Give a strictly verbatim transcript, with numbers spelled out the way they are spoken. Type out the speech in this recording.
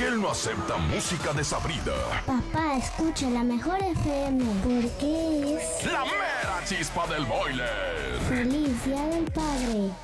porque él no acepta música desabrida. Papá, escucha la mejor F M, porque es La mera chispa del boiler. Feliz Día del Padre.